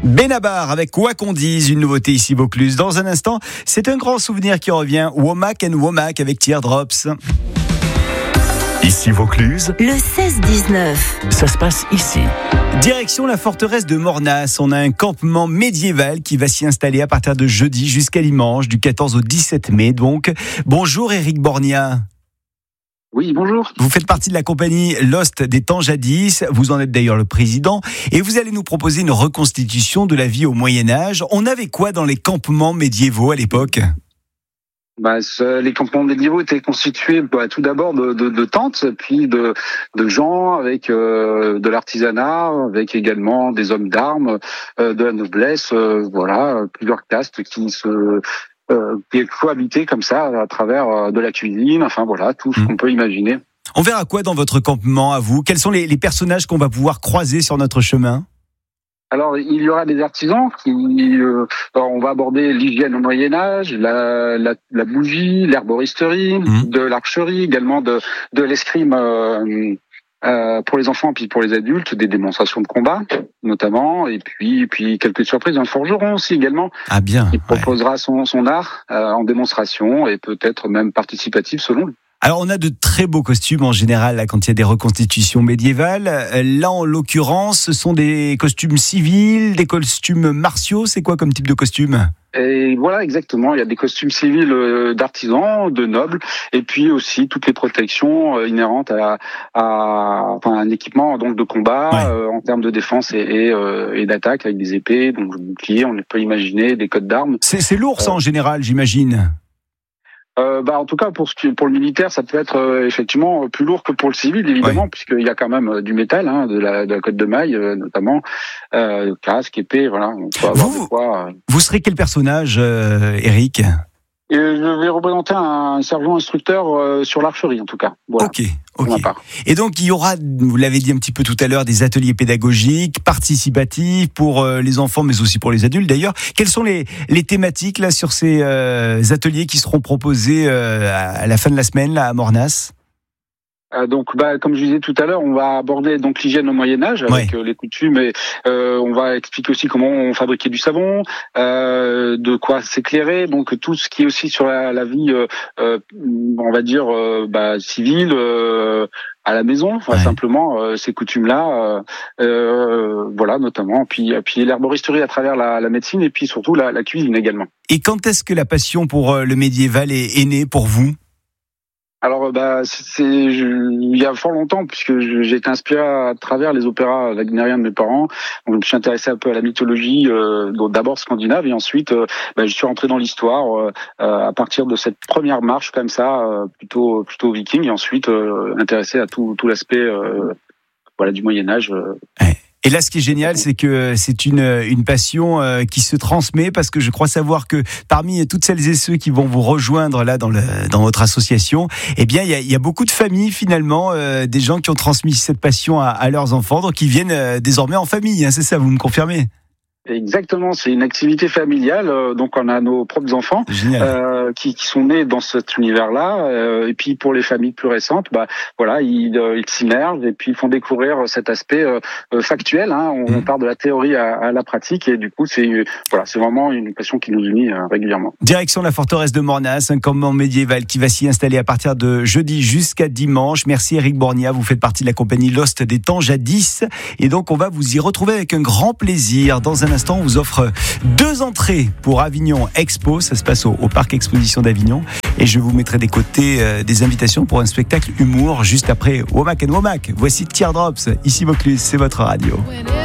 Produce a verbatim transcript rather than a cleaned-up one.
Benabar avec Quoi qu'on dise, une nouveauté ici Vaucluse. Dans un instant, c'est un grand souvenir qui revient. Womack and Womack avec Teardrops. Ici Vaucluse, le seize dix-neuf. Ça se passe ici. Direction la forteresse de Mornas. On a un campement médiéval qui va s'y installer à partir de jeudi jusqu'à dimanche, du quatorze au dix-sept mai. Donc, bonjour Éric Borgna. Oui, bonjour. Vous faites partie de la compagnie Lost des temps jadis. Vous en êtes d'ailleurs le président. Et vous allez nous proposer une reconstitution de la vie au Moyen-Âge. On avait quoi dans les campements médiévaux à l'époque ? Bah, ce, les campements médiévaux étaient constitués bah, tout d'abord de, de, de tentes, puis de, de gens avec euh, de l'artisanat, avec également des hommes d'armes, euh, de la noblesse, euh, voilà, plusieurs castes qui se euh, qui cohabitaient comme ça à travers euh, de la cuisine, enfin voilà, tout ce mmh. qu'on peut imaginer. On verra quoi dans votre campement à vous ? Quels sont les, les personnages qu'on va pouvoir croiser sur notre chemin ? Alors, il y aura des artisans qui, euh, on va aborder l'hygiène au Moyen-Âge, la, la, la bougie, l'herboristerie, mmh. de l'archerie, également de, de l'escrime euh, euh, pour les enfants puis pour les adultes, des démonstrations de combat notamment, et puis, puis quelques surprises d'un forgeron aussi également. Ah bien. Qui proposera ouais. son, son art euh, en démonstration et peut-être même participatif selon lui. Alors, on a de très beaux costumes en général là, quand il y a des reconstitutions médiévales. Là, en l'occurrence, ce sont des costumes civils, des costumes martiaux. C'est quoi comme type de costume ? Et voilà, exactement. Il y a des costumes civils d'artisans, de nobles, et puis aussi toutes les protections inhérentes à, à enfin, un équipement donc de combat ouais. euh, en termes de défense et, et, euh, et d'attaque avec des épées, donc des boucliers. On peut imaginer des cottes d'armes. C'est, c'est lourd ça euh, en général, j'imagine. Euh, bah en tout cas pour ce qui, pour le militaire ça peut être euh, effectivement plus lourd que pour le civil évidemment ouais. puisqu'il y a quand même euh, du métal hein, de la de la cotte de maille euh, notamment euh, casque épée voilà on peut avoir vous, de quoi, euh... vous serez quel personnage euh, Éric ? Et je vais représenter un sergent instructeur euh, sur l'archerie en tout cas. Voilà. Ok, ok. Et donc il y aura, vous l'avez dit un petit peu tout à l'heure, des ateliers pédagogiques, participatifs pour euh, les enfants, mais aussi pour les adultes d'ailleurs. Quelles sont les les thématiques là sur ces euh, ateliers qui seront proposés euh, à la fin de la semaine là à Mornas ? Euh, donc, bah, comme je disais tout à l'heure, on va aborder donc l'hygiène au Moyen Âge avec ouais. euh, les coutumes et euh, on va expliquer aussi comment on fabriquait du savon, euh, de quoi s'éclairer, donc tout ce qui est aussi sur la, la vie, euh, euh, on va dire euh, bah, civile. Euh, à la maison, enfin, ouais. simplement euh, ces coutumes-là, euh, euh, voilà notamment, puis puis l'herboristerie à travers la, la médecine et puis surtout la, la cuisine également. Et quand est-ce que la passion pour le médiéval est, est née pour vous ? Alors, bah, c'est, je, il y a fort longtemps, puisque j'ai été inspiré à travers les opéras wagnériens de mes parents. Donc, je me suis intéressé un peu à la mythologie, euh, d'abord scandinave, et ensuite, euh, bah, je suis rentré dans l'histoire euh, à partir de cette première marche comme ça, euh, plutôt plutôt viking, et ensuite euh, intéressé à tout tout l'aspect, euh, voilà, du Moyen Âge. Euh. Ouais. Et là, ce qui est génial, c'est que c'est une une passion euh, qui se transmet, parce que je crois savoir que parmi toutes celles et ceux qui vont vous rejoindre là dans le dans votre association, eh bien, il y a, il y a beaucoup de familles finalement, euh, des gens qui ont transmis cette passion à, à leurs enfants, donc qui viennent euh, désormais en famille. Hein, c'est ça, vous me confirmez ? Exactement, c'est une activité familiale, euh, donc on a nos propres enfants euh, qui, qui sont nés dans cet univers-là, euh, et puis pour les familles plus récentes, bah voilà, ils, euh, ils s'immergent et puis ils font découvrir cet aspect euh, factuel. Hein, on, mmh. on part de la théorie à, à la pratique et du coup c'est voilà, c'est vraiment une passion qui nous unit euh, régulièrement. Direction la forteresse de Mornas, un campement médiéval qui va s'y installer à partir de jeudi jusqu'à dimanche. Merci Éric Borgna, vous faites partie de la compagnie Lost des temps jadis, et donc on va vous y retrouver avec un grand plaisir. Dans un instant, on vous offre deux entrées pour Avignon Expo. Ça se passe au, au Parc Exposition d'Avignon. Et je vous mettrai des côtés euh, des invitations pour un spectacle humour juste après Womack and Womack. Voici Teardrops. Ici Vaucluse, c'est votre radio.